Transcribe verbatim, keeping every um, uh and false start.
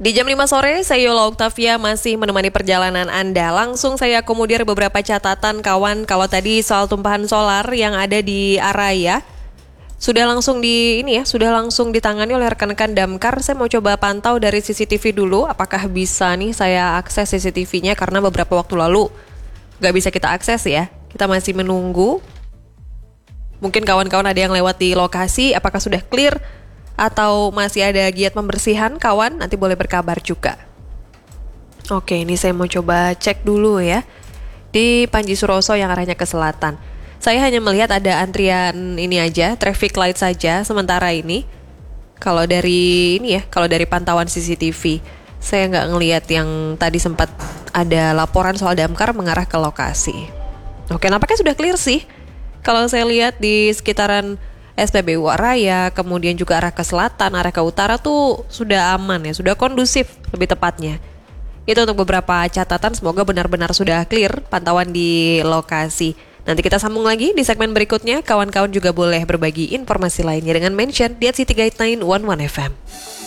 Di jam lima sore, saya Yola Octavia masih menemani perjalanan Anda. Langsung saya akomodir beberapa catatan kawan. Kalau tadi soal tumpahan solar yang ada di Araya, sudah langsung di ini ya, sudah langsung ditangani oleh rekan-rekan Damkar. Saya mau coba pantau dari C C T V dulu, apakah bisa nih saya akses C C T V-nya karena beberapa waktu lalu nggak bisa kita akses ya. Kita masih menunggu. Mungkin kawan-kawan ada yang lewat di lokasi, apakah sudah clear atau masih ada giat pembersihan kawan, nanti boleh berkabar juga. Oke, ini saya mau coba cek dulu ya di Panji Suroso yang arahnya ke selatan. Saya hanya melihat ada antrian ini aja, traffic light saja sementara ini. Kalau dari ini ya, kalau dari pantauan C C T V, saya nggak ngelihat yang tadi sempat ada laporan soal damkar mengarah ke lokasi. Oke, nampaknya sudah clear sih. Kalau saya lihat di sekitaran S P B U Araya, kemudian juga arah ke selatan, arah ke utara tuh sudah aman ya, sudah kondusif lebih tepatnya. Itu untuk beberapa catatan, semoga benar-benar sudah clear pantauan di lokasi. Nanti kita sambung lagi di segmen berikutnya, kawan-kawan juga boleh berbagi informasi lainnya dengan mention di at City Guide sembilan satu satu F M.